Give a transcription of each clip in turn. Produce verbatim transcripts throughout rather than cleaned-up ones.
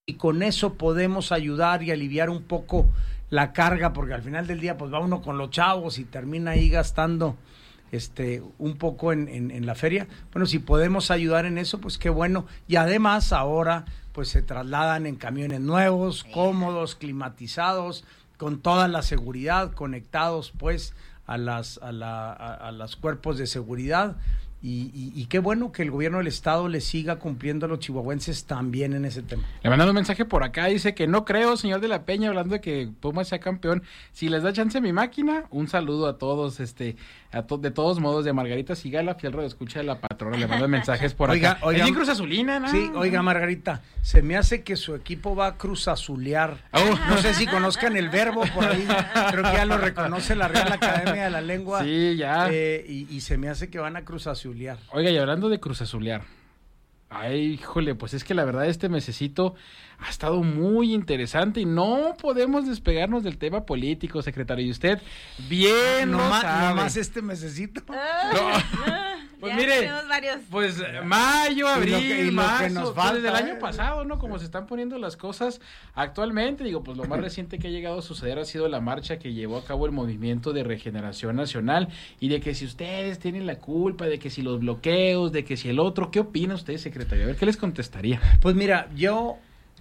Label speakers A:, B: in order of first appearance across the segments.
A: y con eso podemos ayudar y aliviar un poco la carga, porque al final del día pues va uno con los chavos y termina ahí gastando este un poco en, en, en la feria. Bueno, si podemos ayudar en eso, pues qué bueno. Y además ahora pues se trasladan en camiones nuevos, cómodos, climatizados, con toda la seguridad, conectados pues a las a la a, a los cuerpos de seguridad. Y, y, y qué bueno que el gobierno del estado le siga cumpliendo a los chihuahuenses también en ese tema.
B: Le mandan un mensaje por acá, dice que no creo, señor de la Peña, hablando de que Pumas sea campeón. Si les da chance mi máquina, un saludo a todos, este, a to- de todos modos, de Margarita Sigala, fiel radioescucha de la patrona, le mandan mensajes por
A: Oiga,
B: acá.
A: oiga,
B: ¿Es bien Cruz Azulina, no?
A: Sí, oiga, Margarita, se me hace que su equipo va a Cruz Azulear.
B: Oh.
A: No sé si conozcan el verbo por ahí, creo que ya lo reconoce la Real Academia de la Lengua.
B: Sí, ya.
A: Eh, y, y se me hace que van a Cruz Azulear.
B: Oiga, y hablando de Cruz Azulear, ay, híjole, pues es que la verdad este mesecito ha estado muy interesante y no podemos despegarnos del tema político, secretario. Y usted bien
A: no
B: lo
A: más,
B: sabe.
A: no más este mesecito.
B: No. Pues
C: ya
B: mire,
C: tenemos varios.
B: pues mayo, abril,
A: Y lo que- y lo que
B: marzo,
A: nos
B: pues,
A: falta,
B: desde el año
A: ¿eh?
B: pasado, ¿no? Como se están poniendo las cosas actualmente, digo, pues lo más reciente que ha llegado a suceder ha sido la marcha que llevó a cabo el Movimiento de Regeneración Nacional, y de que si ustedes tienen la culpa, de que si los bloqueos, de que si el otro, ¿qué opina usted, secretario? A ver, ¿qué les contestaría?
A: Pues mira, yo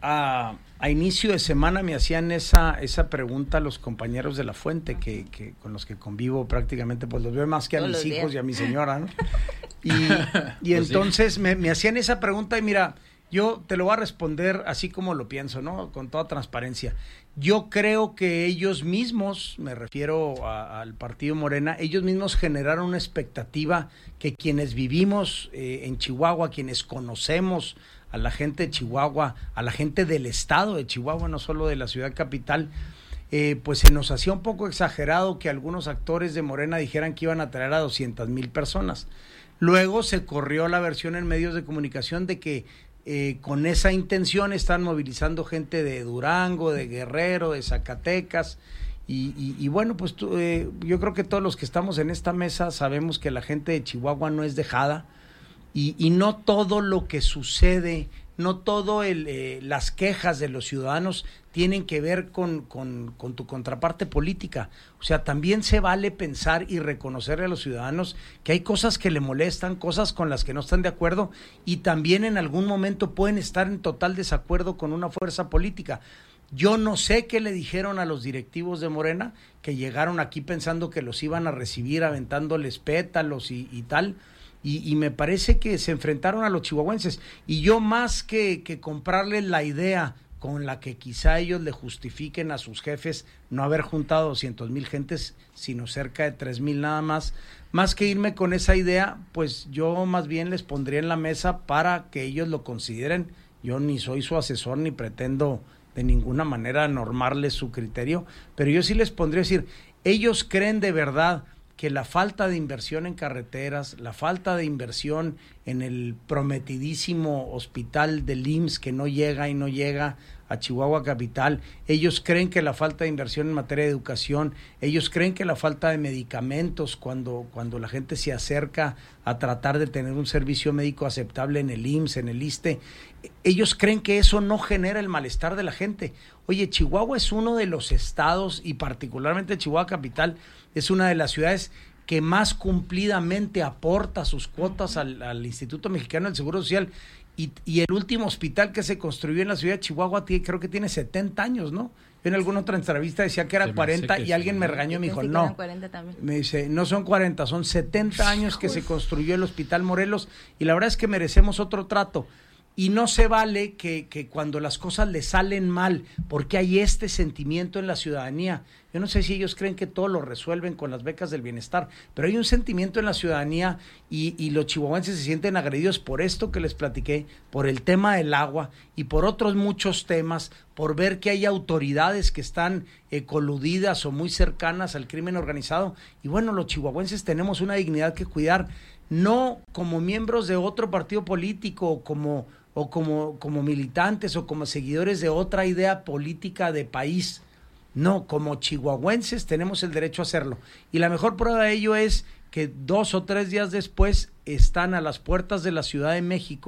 A: a, a inicio de semana me hacían esa esa pregunta a los compañeros de La Fuente, que, que con los que convivo prácticamente, pues los veo más que a
C: Todos
A: mis
C: los
A: hijos
C: días.
A: y a mi señora, ¿no? Y, y
B: Pues sí.
A: entonces me, me hacían esa pregunta y mira, yo te lo voy a responder así como lo pienso, ¿no? Con toda transparencia. Yo creo que ellos mismos, me refiero a, al partido Morena, ellos mismos generaron una expectativa que quienes vivimos eh, en Chihuahua, quienes conocemos a la gente de Chihuahua, a la gente del estado de Chihuahua, no solo de la ciudad capital, eh, pues se nos hacía un poco exagerado que algunos actores de Morena dijeran que iban a traer a doscientas mil personas. Luego se corrió la versión en medios de comunicación de que eh, con esa intención están movilizando gente de Durango, de Guerrero, de Zacatecas, y, y, y bueno, pues tú, eh, yo creo que todos los que estamos en esta mesa sabemos que la gente de Chihuahua no es dejada, y, y no todo lo que sucede, no todo el, eh, las quejas de los ciudadanos tienen que ver con, con, con tu contraparte política. O sea, también se vale pensar y reconocerle a los ciudadanos que hay cosas que le molestan, cosas con las que no están de acuerdo, y también en algún momento pueden estar en total desacuerdo con una fuerza política. Yo no sé qué le dijeron a los directivos de Morena, que llegaron aquí pensando que los iban a recibir aventándoles pétalos y, y tal, y, y me parece que se enfrentaron a los chihuahuenses. Y yo, más que, que comprarles la idea con la que quizá ellos le justifiquen a sus jefes no haber juntado doscientos mil gentes, sino cerca de tres mil nada más, más que irme con esa idea, pues yo más bien les pondría en la mesa para que ellos lo consideren. Yo ni soy su asesor ni pretendo de ninguna manera normarles su criterio, pero yo sí les pondría a decir, ellos creen de verdad que la falta de inversión en carreteras, la falta de inversión en el prometidísimo hospital del I M S S que no llega y no llega a Chihuahua capital, ellos creen que la falta de inversión en materia de educación, ellos creen que la falta de medicamentos cuando, cuando la gente se acerca a tratar de tener un servicio médico aceptable en el I M S S, en el ISSSTE, ellos creen que eso no genera el malestar de la gente. Oye, Chihuahua es uno de los estados, y particularmente Chihuahua capital, es una de las ciudades que más cumplidamente aporta sus cuotas al, al Instituto Mexicano del Seguro Social, y, y el último hospital que se construyó en la ciudad de Chihuahua tiene, creo que tiene setenta años, ¿no? Yo en alguna otra entrevista decía que era
B: Se me
A: cuarenta
B: hace que
A: y alguien
B: sí,
A: me
B: ¿no?
A: regañó y me
C: Yo
A: dijo,
C: pensé que
A: no,
C: eran cuarenta también.
A: me dice, no son cuarenta, son setenta años que se construyó el Hospital Morelos, y la verdad es que merecemos otro trato. Y no se vale que, que cuando las cosas le salen mal, porque hay este sentimiento en la ciudadanía. Yo no sé si ellos creen que todo lo resuelven con las becas del bienestar, pero hay un sentimiento en la ciudadanía, y, y los chihuahuenses se sienten agredidos por esto que les platiqué, por el tema del agua y por otros muchos temas, por ver que hay autoridades que están eh, coludidas o muy cercanas al crimen organizado. Y bueno, los chihuahuenses tenemos una dignidad que cuidar, no como miembros de otro partido político, o como o como, como militantes o como seguidores de otra idea política de país. No, como chihuahuenses tenemos el derecho a hacerlo. Y la mejor prueba de ello es que dos o tres días después están a las puertas de la Ciudad de México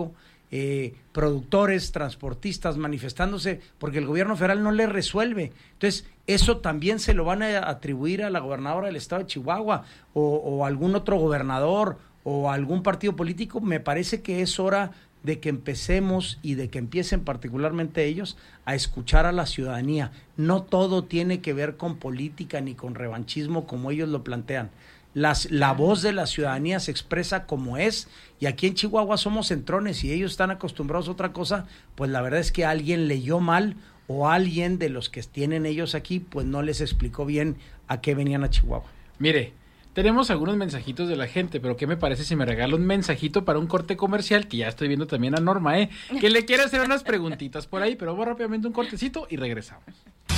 A: eh, productores, transportistas manifestándose porque el gobierno federal no les resuelve. Entonces, eso también se lo van a atribuir a la gobernadora del estado de Chihuahua o, o algún otro gobernador o algún partido político. Me parece que es hora de que empecemos y de que empiecen particularmente ellos a escuchar a la ciudadanía. No todo tiene que ver con política ni con revanchismo como ellos lo plantean. Las, la voz de la ciudadanía se expresa como es, y aquí en Chihuahua somos centrones y ellos están acostumbrados a otra cosa. Pues la verdad es que alguien leyó mal o alguien de los que tienen ellos aquí pues no les explicó bien a qué venían a Chihuahua.
B: Mire, tenemos algunos mensajitos de la gente, pero ¿qué me parece si me regala un mensajito para un corte comercial? Que ya estoy viendo también a Norma, ¿eh? Que le quiere hacer unas preguntitas por ahí, pero vamos rápidamente un cortecito y regresamos.